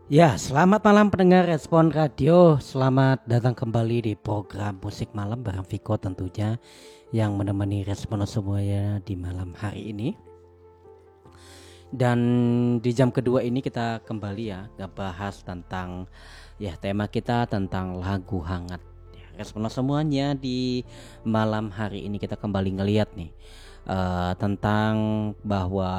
Ya, selamat malam pendengar Respon Radio. Selamat datang kembali di program Musik Malam bareng Viko tentunya yang menemani Respon semuanya di malam hari ini. Dan di jam kedua ini kita kembali ya bahas tentang tema kita tentang lagu hangat. Respon semuanya di malam hari ini kita kembali ngeliat nih tentang bahwa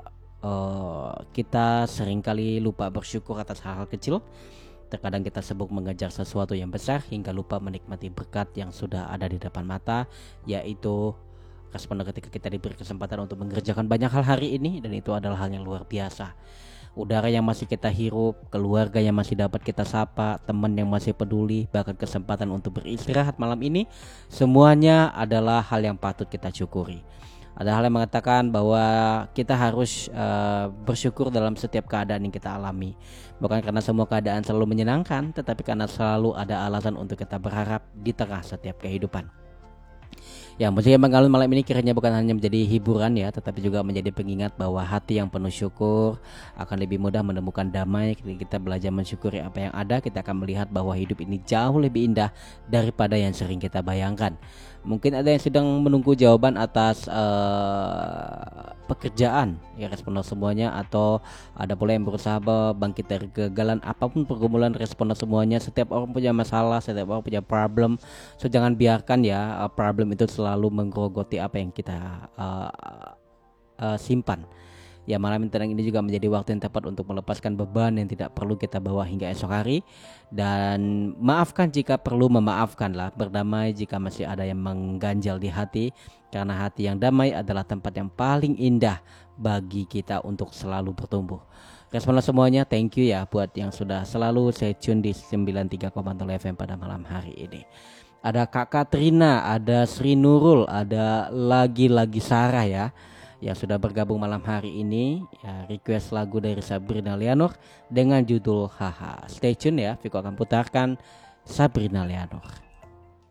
kita seringkali lupa bersyukur atas hal-hal kecil. Terkadang kita sibuk mengejar sesuatu yang besar hingga lupa menikmati berkat yang sudah ada di depan mata, yaitu respon ketika kita diberi kesempatan untuk mengerjakan banyak hal hari ini, dan itu adalah hal yang luar biasa. Udara yang masih kita hirup, keluarga yang masih dapat kita sapa, teman yang masih peduli, bahkan kesempatan untuk beristirahat malam ini, semuanya adalah hal yang patut kita syukuri. Ada hal yang mengatakan bahwa kita harus bersyukur dalam setiap keadaan yang kita alami. Bukan karena semua keadaan selalu menyenangkan, tetapi karena selalu ada alasan untuk kita berharap di tengah setiap kehidupan. Ya, musik yang mengalun malam ini kiranya bukan hanya menjadi hiburan ya, tetapi juga menjadi pengingat bahwa hati yang penuh syukur akan lebih mudah menemukan damai. Ketika kita belajar mensyukuri apa yang ada, kita akan melihat bahwa hidup ini jauh lebih indah daripada yang sering kita bayangkan. Mungkin ada yang sedang menunggu jawaban atas pekerjaan ya, respon semuanya, atau ada pula yang berusaha bangkit dari kegagalan. Apapun pergumulan, respon semuanya, setiap orang punya masalah, setiap orang punya problem. So jangan biarkan ya problem itu selalu menggerogoti apa yang kita simpan. Ya, malam yang tenang ini juga menjadi waktu yang tepat untuk melepaskan beban yang tidak perlu kita bawa hingga esok hari. Dan maafkan jika perlu memaafkanlah, berdamai jika masih ada yang mengganjal di hati. Karena hati yang damai adalah tempat yang paling indah bagi kita untuk selalu bertumbuh. Responlah semuanya, thank you ya buat yang sudah selalu stay tune di 93,0 FM pada malam hari ini. Ada Kak Katrina, ada Sri Nurul, ada lagi Sarah ya, yang sudah bergabung malam hari ini ya, request lagu dari Sabrina Leonor dengan judul Haha. Stay tune ya, Viko akan putarkan Sabrina Leonor.